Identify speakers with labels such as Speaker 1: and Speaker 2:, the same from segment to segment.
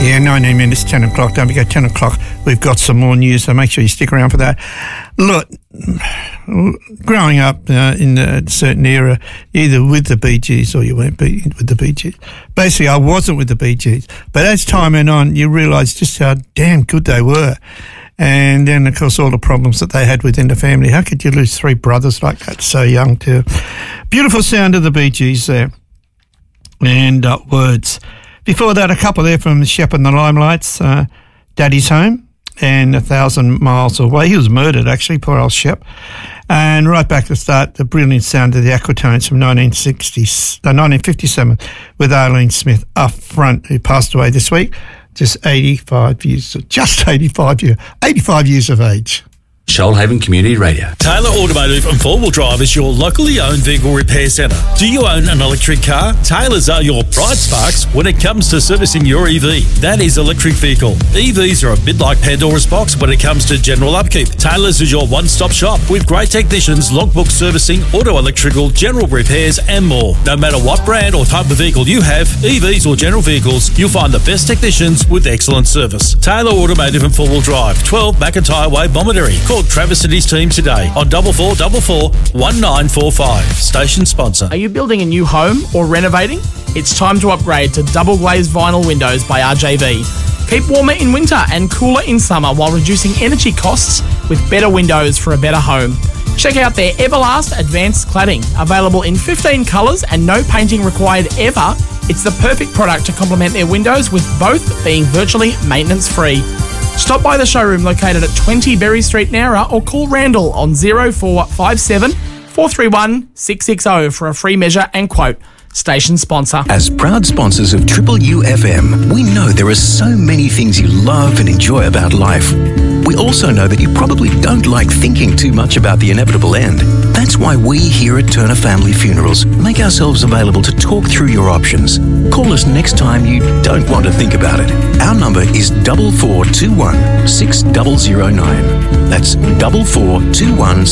Speaker 1: Yeah, 19 minutes, 10 o'clock. Don't forget 10 o'clock. We've got some more news, so make sure you stick around for that. Look, growing up in a certain era, either with the Bee Gees or you weren't with the Bee Gees. Basically, I wasn't with the Bee Gees. But as time went on, you realise just how damn good they were. And then, of course, all the problems that they had within the family. How could you lose three brothers like that so young too? Beautiful sound of the Bee Gees there. And words. Before that, a couple there from Shep and the Limelights, Daddy's Home and 1,000 Miles Away. He was murdered, actually, poor old Shep. And right back to the start, the brilliant sound of the Aquatones from 1957 with Arlene Smith up front, who passed away this week, just 85 years of age.
Speaker 2: Shoalhaven Community Radio.
Speaker 3: Taylor Automotive and 4-Wheel Drive is your locally owned vehicle repair centre. Do you own an electric car? Taylor's are your bright sparks when it comes to servicing your EV. That is electric vehicle. EVs are a bit like Pandora's box when it comes to general upkeep. Taylor's is your one-stop shop with great technicians, logbook servicing, auto electrical, general repairs and more. No matter what brand or type of vehicle you have, EVs or general vehicles, you'll find the best technicians with excellent service. Taylor Automotive and 4-Wheel Drive, 12 McIntyre Way, Bomaderry. Call Travis and his team today on 4444 1945. Station sponsor.
Speaker 4: Are you building a new home or renovating? It's time to upgrade to double glazed vinyl windows by RJV. Keep warmer in winter and cooler in summer while reducing energy costs with better windows for a better home. Check out their Everlast Advanced Cladding, available in 15 colours and no painting required ever. It's the perfect product to complement their windows, with both being virtually maintenance free. Stop by the showroom located at 20 Berry Street, Nowra, or call Randall on 0457 431 660 for a free measure and quote. Station sponsor.
Speaker 5: As proud sponsors of Triple UFM, we know there are so many things you love and enjoy about life. We also know that you probably don't like thinking too much about the inevitable end. That's why we here at Turner Family Funerals make ourselves available to talk through your options. Call us next time you don't want to think about it. Our number is 4421 6009. That's 4421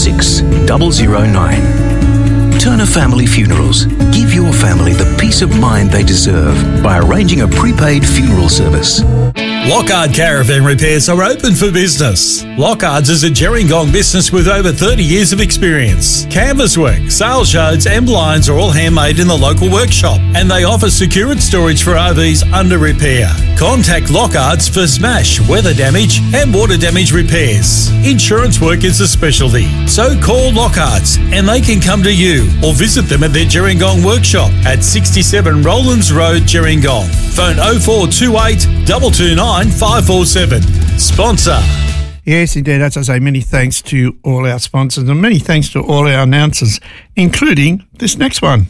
Speaker 5: 6009. Turner Family Funerals. Give your family the peace of mind they deserve by arranging a prepaid funeral service.
Speaker 3: Lockhart Caravan Repairs are open for business. Lockhart's is a Gerringong business with over 30 years of experience. Canvas work, sail sheds and blinds are all handmade in the local workshop, and they offer secured storage for RVs under repair. Contact Lockhart's for smash, weather damage and water damage repairs. Insurance work is a specialty, so call Lockhart's and they can come to you, or visit them at their Gerringong workshop at 67 Rowlands Road, Gerringong. Phone 0428 229 547. Sponsor.
Speaker 1: Yes, indeed. As I say, many thanks to all our sponsors and many thanks to all our announcers, including this next one.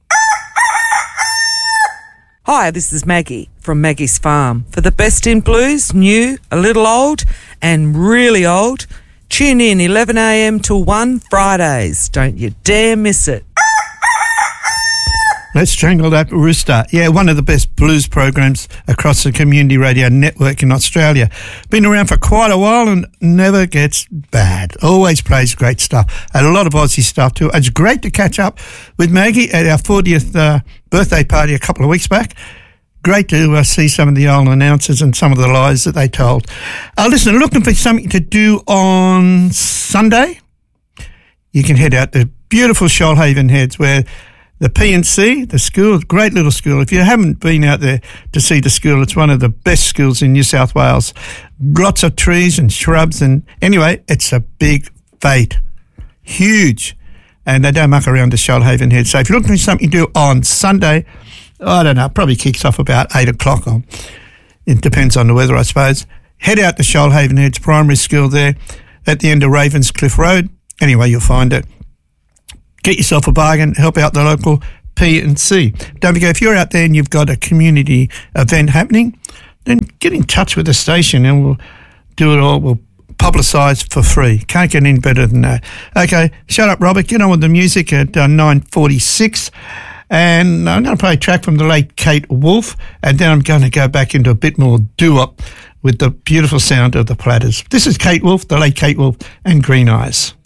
Speaker 6: Hi, this is Maggie from Maggie's Farm. For the best in blues, new, a little old, and really old, tune in 11 a.m. till 1 Fridays. Don't you dare miss it.
Speaker 1: Let's Strangle That Rooster. Yeah, one of the best blues programs across the community radio network in Australia. Been around for quite a while and never gets bad. Always plays great stuff. And a lot of Aussie stuff too. It's great to catch up with Maggie at our 40th birthday party a couple of weeks back. Great to see some of the old announcers and some of the lies that they told. Listen, looking for something to do on Sunday? You can head out to beautiful Shoalhaven Heads, where the P&C, the school, great little school. If you haven't been out there to see the school, it's one of the best schools in New South Wales. Lots of trees and shrubs, and anyway, it's a big fete. Huge. And they don't muck around the Shoalhaven Head. So if you're looking for something to do on Sunday, I don't know, probably kicks off about 8 o'clock. It depends on the weather, I suppose. Head out to Shoalhaven Heads Primary School there at the end of Ravenscliff Road. Anyway, you'll find it. Get yourself a bargain, help out the local P&C. Don't forget, if you're out there and you've got a community event happening, then get in touch with the station and we'll do it all. We'll publicise for free. Can't get any better than that. Okay, shut up, Robert. Get on with the music at 9:46. And I'm going to play a track from the late Kate Wolf, and then I'm going to go back into a bit more doo-wop with the beautiful sound of the Platters. This is Kate Wolf, the late Kate Wolf, and Green Eyes.